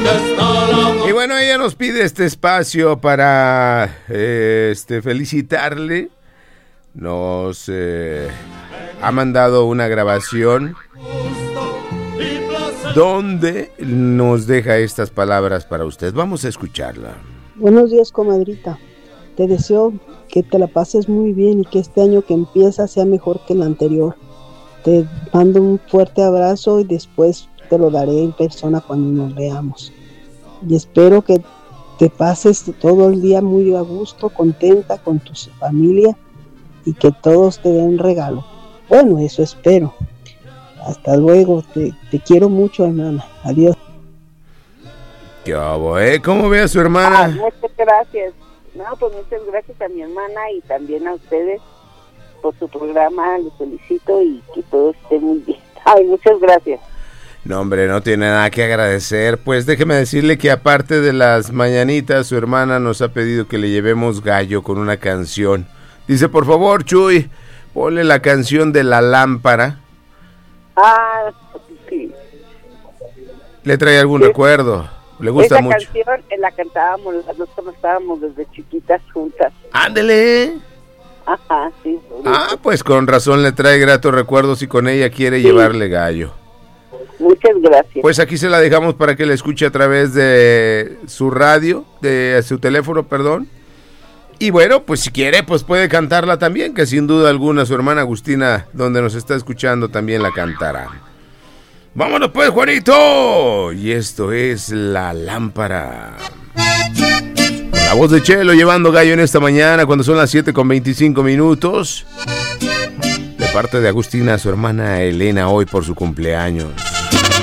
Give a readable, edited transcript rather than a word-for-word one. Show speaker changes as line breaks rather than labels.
Y bueno, ella nos pide este espacio para felicitarle. Nos ha mandado una grabación donde nos deja estas palabras para usted. Vamos a escucharla.
Buenos días, comadrita. Te deseo que te la pases muy bien y que este año que empieza sea mejor que el anterior. Te mando un fuerte abrazo y después te lo daré en persona cuando nos veamos. Y espero que te pases todo el día muy a gusto, contenta con tu familia y que todos te den regalo. Bueno, eso espero. Hasta luego, te quiero mucho, hermana. Adiós.
¿Qué hago, ¿Cómo ve a su hermana?
Muchas gracias. No, pues muchas gracias a mi hermana y también a ustedes por su programa. Les felicito y que todo esté muy bien. Ay, muchas gracias.
No, hombre, no tiene nada que agradecer. Pues déjeme decirle que aparte de las mañanitas, su hermana nos ha pedido que le llevemos gallo con una canción. Dice, por favor, Chuy, ponle la canción de La Lámpara.
Ah, sí.
¿Le trae algún recuerdo? ¿Le gusta mucho?
Esa canción la cantábamos las dos cuando estábamos desde chiquitas juntas.
¡Ándele!
Ajá, sí.
Ah, pues con razón le trae gratos recuerdos y con ella quiere llevarle gallo.
Muchas gracias.
Pues aquí se la dejamos para que la escuche a través de su radio, de su teléfono, perdón. Y bueno, pues si quiere, pues puede cantarla también, que sin duda alguna su hermana Agustina, donde nos está escuchando, también la cantará. ¡Vámonos pues, Juanito! Y esto es La Lámpara. Con la voz de Chelo llevando gallo en esta mañana, cuando son las 7:25. De parte de Agustina, su hermana Elena, hoy por su cumpleaños.